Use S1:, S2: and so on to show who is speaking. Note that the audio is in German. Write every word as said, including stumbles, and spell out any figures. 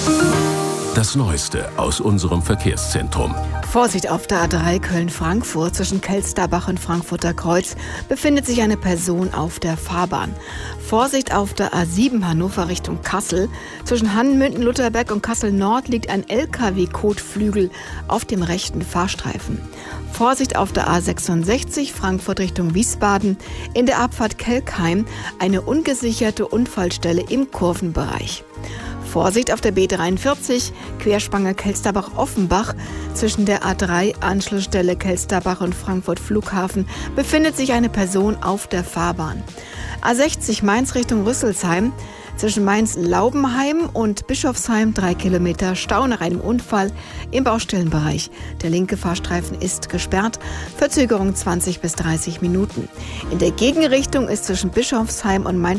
S1: Das Neueste aus unserem Verkehrszentrum.
S2: Vorsicht auf der A drei Köln-Frankfurt. Zwischen Kelsterbach und Frankfurter Kreuz befindet sich eine Person auf der Fahrbahn. Vorsicht auf der A sieben Hannover Richtung Kassel. Zwischen Hannmünden, Lutherberg und Kassel Nord liegt ein L K W-Kotflügel auf dem rechten Fahrstreifen. Vorsicht auf der A sechsundsechzig Frankfurt Richtung Wiesbaden. In der Abfahrt Kelkheim eine ungesicherte Unfallstelle im Kurvenbereich. Vorsicht auf der B dreiundvierzig, Querspange Kelsterbach-Offenbach. Zwischen der A drei Anschlussstelle Kelsterbach und Frankfurt Flughafen befindet sich eine Person auf der Fahrbahn. A sechzig Mainz Richtung Rüsselsheim. Zwischen Mainz-Laubenheim und Bischofsheim drei Kilometer Stau nach einem Unfall im Baustellenbereich. Der linke Fahrstreifen ist gesperrt. Verzögerung zwanzig bis dreißig Minuten. In der Gegenrichtung ist zwischen Bischofsheim und Mainz